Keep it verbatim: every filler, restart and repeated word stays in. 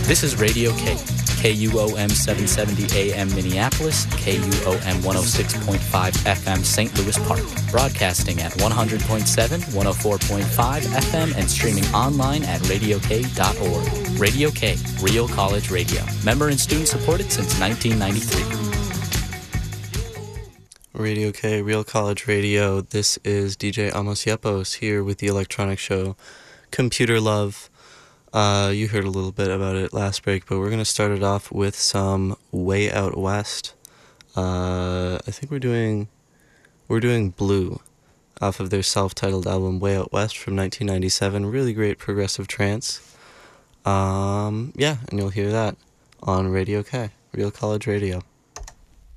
This is Radio K, K U O M seven seventy A M Minneapolis, K U O M one oh six point five F M Saint Louis Park, broadcasting at one hundred point seven, one oh four point five F M and streaming online at radio k dot org. Radio K, Real College Radio. Member and student supported since nineteen ninety-three. Radio K, Real College Radio. This is D J Amos Yepos here with the electronic show Computer Love. Uh, you heard a little bit about it last break, but we're going to start it off with some Way Out West. Uh, I think we're doing we're doing Blue off of their self-titled album Way Out West from nineteen ninety-seven. Really great progressive trance. Um, yeah, and you'll hear that on Radio K, Real College Radio.